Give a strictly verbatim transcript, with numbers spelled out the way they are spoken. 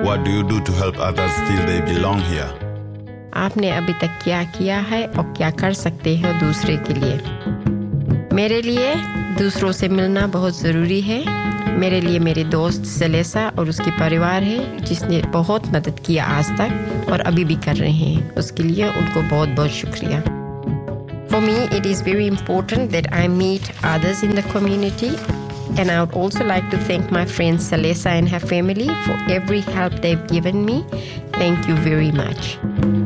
what do you do to help others feel they belong here? आपने अभी तक क्या किया है और क्या कर सकते हो दूसरे के लिए? मेरे लिए दूसरों से मिलना बहुत ज़रूरी है. मेरे लिए मेरे दोस्त सेलेसा और उसके परिवार है जिसने बहुत मदद किया आज तक और अभी भी कर रहे हैं. उसके लिए उनको बहुत-बहुत शुक्रिया. For me, it is very important that I meet others in the community, and I would also like to thank my friend Selesa and her family for every help they've given me. Thank you very much.